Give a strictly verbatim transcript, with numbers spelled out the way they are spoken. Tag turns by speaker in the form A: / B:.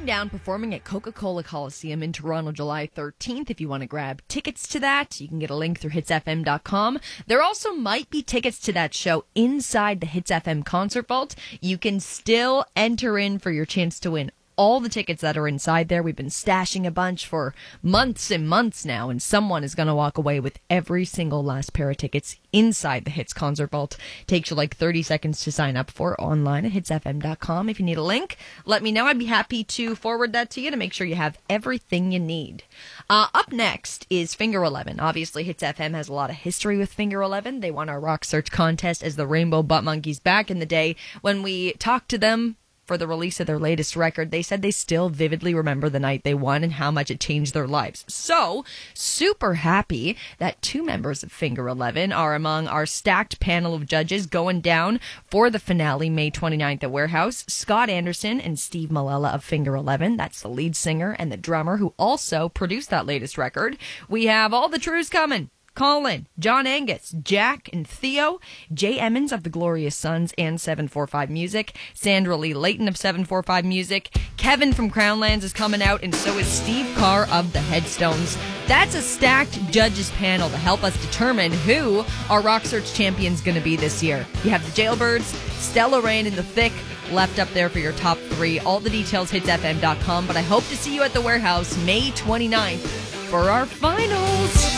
A: Down performing at Coca-Cola Coliseum in Toronto July thirteenth. If you want to grab tickets to that, you can get a link through hits f m dot com. There also might be tickets to that show inside the Hits F M concert vault. You can still enter in for your chance to win all the tickets that are inside there. We've been stashing a bunch for months and months now, and someone is going to walk away with every single last pair of tickets inside the Hits Concert Vault. Takes you like thirty seconds to sign up for online at hits f m dot com. If you need a link, let me know. I'd be happy to forward that to you to make sure you have everything you need. Uh, up next is Finger eleven. Obviously, Hits F M has a lot of history with Finger eleven. They won our Rock Search contest as the Rainbow Butt Monkeys back in the day. When we talked to them for the release of their latest record, they said they still vividly remember the night they won and how much it changed their lives. So, super happy that two members of Finger eleven are among our stacked panel of judges going down for the finale May twenty-ninth at Warehouse. Scott Anderson and Steve Malella of Finger eleven. That's the lead singer and the drummer who also produced that latest record. We have all the Trues coming. Colin, John Angus, Jack and Theo, Jay Emmons of the Glorious Sons and seven forty-five Music, Sandra Lee Layton of seven forty-five Music, Kevin from Crownlands is coming out, and so is Steve Carr of the Headstones. That's a stacked judges panel to help us determine who our Rock Search champion's going to be this year. You have the Jailbirds, Stella Rain and The Thick left up there for your top three. All the details, hits f m dot com, but I hope to see you at the Warehouse May twenty-ninth for our finals.